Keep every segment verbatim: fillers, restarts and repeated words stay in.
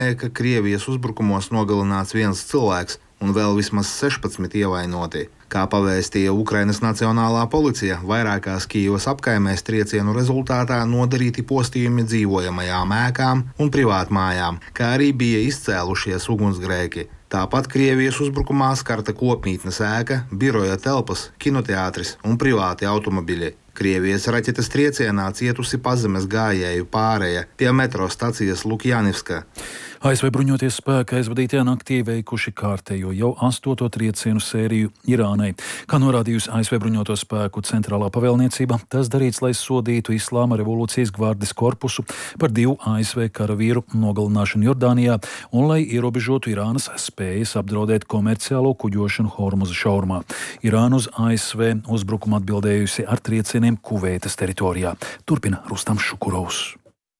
ka Krievijas uzbrukumos nogalināts viens cilvēks un vēl vismaz sešpadsmit ievainoti. Kā pavēstīja Ukrainas Nacionālā policija, vairākās Kijevas apkaimēs triecienu rezultātā nodarīti postījumi dzīvojamajām ēkām un privātmājām, kā arī bija izcēlušies ugunsgrēki. Tāpat Krievijas uzbrukumā skarta kopmītnes ēka, biroja telpas, kinoteātris un privāti automobiļi. Krievijas raķetes triecienā cietusi pazemes gājēju pāreja pie metro stacijas Lukjanivska. A S V bruņoties spēki aizvadītajā naktī veikuši kārtējo jau astoto triecienu sēriju Irānai. Kā norādījusi A S V bruņoto spēku centrālā pavēlniecība, tas darīts, lai sodītu Islāma revolūcijas gvardes korpusu par divu A S V karavīru nogalināšanu Jordānijā un lai ierobežotu Irānas spējas apdraudēt komerciālo kuģošanu Hormuza šaurumā. Irāna uz A S V uzbrukumu atbildējusi ar triecieniem Kuveitas teritorijā. Turpina Rustam Šukurovs.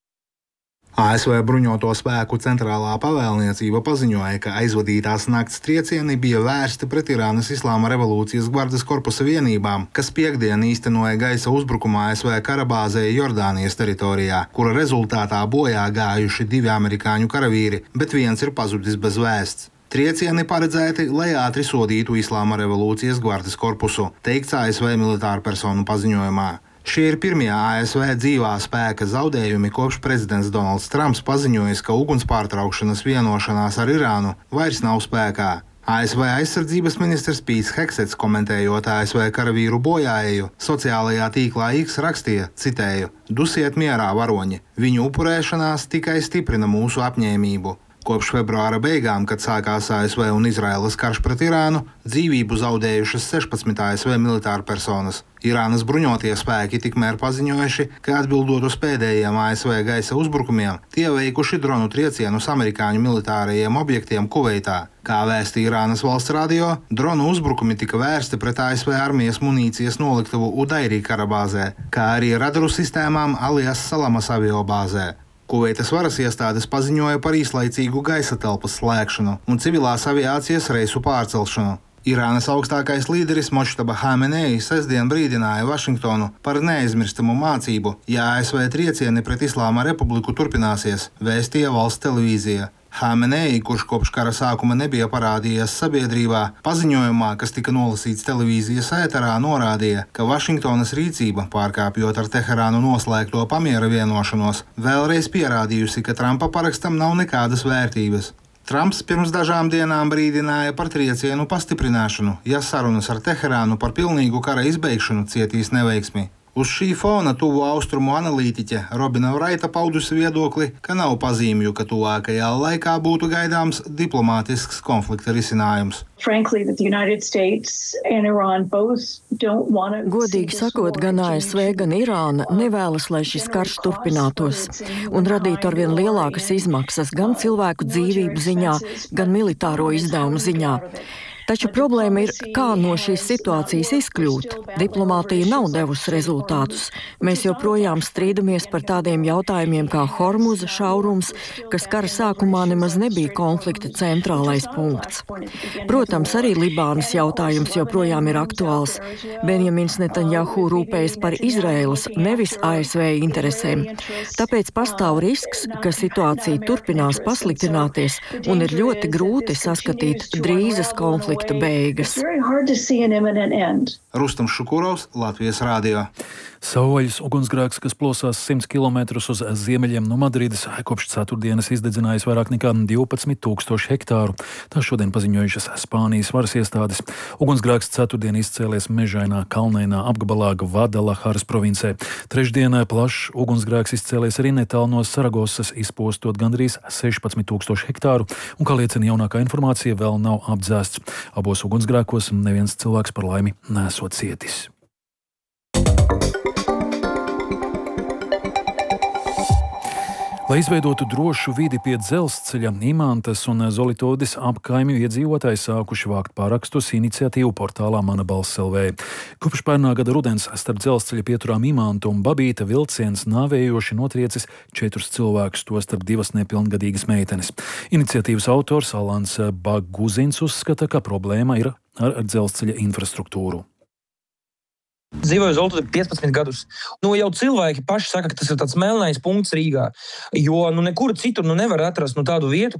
A S V bruņoto spēku centrālā pavēlniecība paziņoja, ka aizvadītās nakts triecieni bija vērsti pret Irānas Islāma revolūcijas gvardes korpusa vienībām, kas piekdien īstenoja gaisa uzbrukumu A S V karabāzē Jordānijas teritorijā, kura rezultātā bojā gājuši divi amerikāņu karavīri, bet viens ir pazudis bez vēsts. Triecieni paredzēti, lai ātri sodītu Islāma revolūcijas gvardes korpusu, teikts A S V militāru personu paziņojumā. Šie ir pirmie A S V dzīvā spēka zaudējumi, kopš prezidents Donalds Trumps paziņojis, ka uguns pārtraukšanas vienošanās ar Irānu vairs nav spēkā. A S V aizsardzības ministrs Pīts Heksets, komentējot A S V karavīru bojāēju, sociālajā tīklā X rakstīja, citēju: "Dusiet mierā, varoņi, viņu upurēšanās tikai stiprina mūsu apņēmību." Kopš februāra beigām, kad sākās A S V un Izraēlas karš pret Irānu, dzīvību zaudējušas sešpadsmit A S V militāru personas. Irānas bruņotie spēki tikmēr paziņojuši, ka atbildot uz pēdējiem A S V gaisa uzbrukumiem, tie veikuši dronu triecienus amerikāņu militārajiem objektiem Kuveitā. Kā vēstīja Irānas valsts radio, dronu uzbrukumi tika vērsti pret A S V armijas munīcijas noliktavu Udairī karabāzē, kā arī radaru sistēmām Alijas Salamas aviobāzē. Kuveitas varas iestādes paziņoja par īslaicīgu gaisa telpas slēgšanu un civilās aviācijas reisu pārcelšanu. Irānas augstākais līderis Močtaba Hamenei sestdien brīdināja Vašingtonu par neaizmirstamu mācību, ja A S V triecieni pret Islāma republiku turpināsies, vēstīja valsts televīzija. Hamenei, kurš kopš kara sākuma nebija parādījies sabiedrībā, paziņojumā, kas tika nolasīts televīzijas ēterā, norādīja, ka Vašingtonas rīcība, pārkāpjot ar Teherānu noslēgto pamiera vienošanos, vēlreiz pierādījusi, ka Trumpa parakstam nav nekādas vērtības. Trumps pirms dažām dienām brīdināja par triecienu pastiprināšanu, ja sarunas ar Teherānu par pilnīgu kara izbeigšanu cietīs neveiksmi. Uz šī fona tuvu austrumu analītiķe Robina Vraita paudusi viedokli, ka nav pazīmju, ka tuvākajā laikā būtu gaidāms diplomātisks konflikta risinājums. Godīgi sakot, gan A S V, gan Irāna nevēlas, lai šis karš turpinātos un radītu arvien lielākas izmaksas gan cilvēku dzīvību ziņā, gan militāro izdevumu ziņā. Taču problēma ir, kā no šīs situācijas izkļūt. Diplomātija nav devusi rezultātus. Mēs joprojām strīdamies par tādiem jautājumiem kā Hormuza šaurums, kas kara sākumā nemaz nebija konflikta centrālais punkts. Protams, arī Libānas jautājums joprojām ir aktuāls. Benjamins Netanjahu rūpējas par Izraēlas, nevis A S V interesēm. Tāpēc pastāv risks, ka situācija turpinās pasliktināties un ir ļoti grūti saskatīt drīzas konflikta beigas. Rustam Šukurovs, Latvijas radio. Savvaļas ugunsgrēks, kas plosās simts kilometrus uz ziemeļiem no Madrides, kopš ceturtdienas izdedzinājis vairāk nekā divpadsmit tūkstoši hektāru. Tā šodien paziņojušas Spānijas varas iestādes. Ugunsgrēks ceturtdien izcēlies mežainā kalnainā apgabalā Gvadalaharas provincē. Trešdienā plašs ugunsgrēks izcēlies arī netālu no Saragosas, izpostot gandrīz sešpadsmit tūkstoši hektāru, un, kā liecina jaunākā informācija, vēl nav apdzēsts. Abos ugunsgrēkos neviens cilvēks par laimi nesot cietis. Lai izveidotu drošu vidi pie dzelzceļa, Imantas un Zolitodes apkaimju iedzīvotāji sākuši vākt pārakstus iniciatīvu portālā Mana balss L V. Kopš pērnā gada rudens starp dzelzceļa pieturām Imantu un Babīta vilciens nāvējoši notriecis četrus cilvēkus, tostarp divas nepilngadīgas meitenes. Iniciatīvas autors Alans Baguzins uzskata, ka problēma ir ar dzelzceļa infrastruktūru. Dzīvoju Zoltūtē piecpadsmit gadus. Nu, jau cilvēki paši saka, ka tas ir tāds melnais punkts Rīgā, jo nu, nekur citur nu, nevar atrast nu, tādu vietu,